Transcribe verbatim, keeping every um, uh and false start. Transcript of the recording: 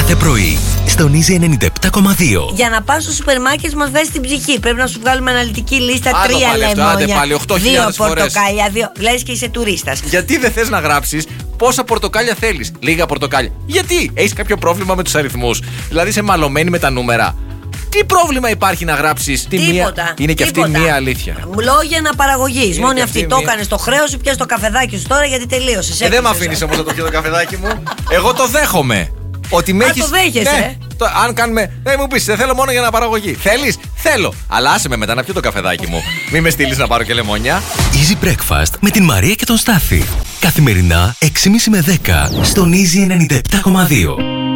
κάθε πρωί στον Easy ενενήντα επτά κόμμα δύο. Για να πας στο σούπερ μάρκετ μας βάζει την ψυχή. Πρέπει να σου βγάλουμε αναλυτική λίστα. Άλλο τρία πάλι αυτό, άντε λεμόνια, πάλι, οκτώ δύο χιλιάδες φορές. πορτοκάλια, δύο. Λες και είσαι τουρίστας. Γιατί δεν θες να γράψεις πόσα πορτοκάλια θέλεις? Λίγα πορτοκάλια. Γιατί? Έχεις κάποιο πρόβλημα με τους αριθμούς? Δηλαδή είσαι μαλωμένη με τα νούμερα? Τι πρόβλημα υπάρχει να γράψεις τη μία? Είναι και τίποτα. αυτή μία αλήθεια. Λόγια αναπαραγωγής. Μόνη αυτή. αυτή Το μία. έκανες το χρέος σου, πιες το καφεδάκι σου τώρα γιατί τελείωσε. Ε, δεν με αφήνεις όμως να το πιω το καφεδάκι μου. Εγώ το δέχομαι. Ότι με Α, έχεις... το δέχεσαι, Ναι. ε? Το, αν κάνουμε. Ναι, μου πεις, δεν θέλω μόνο για αναπαραγωγή. Θέλεις? Θέλω. Αλλά άσε με μετά να πιω το καφεδάκι μου. Μην με στείλεις να πάρω και λεμόνια. Easy Breakfast με την Μαρία και τον Στάφη. Καθημερινά έξι και τριάντα με δέκα στον Easy ενενήντα επτά κόμμα δύο.